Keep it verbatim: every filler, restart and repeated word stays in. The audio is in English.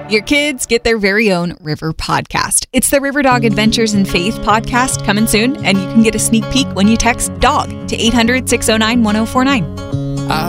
Your kids get their very own River podcast. It's the River Dog Adventures in Faith podcast coming soon, and you can get a sneak peek when you text DOG to eight hundred, six oh nine, one oh four nine.